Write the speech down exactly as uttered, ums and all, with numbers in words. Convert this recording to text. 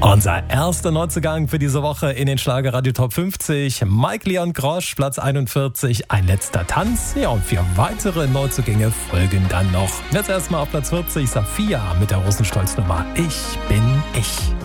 Unser erster Neuzugang für diese Woche in den Schlagerradio Top fünfzig. Mike Leon Grosch, Platz einundvierzig, ein letzter Tanz. Ja, und vier weitere Neuzugänge folgen dann noch. Jetzt erstmal auf Platz vierzig, Safia mit der Rosenstolz-Nummer Ich bin ich.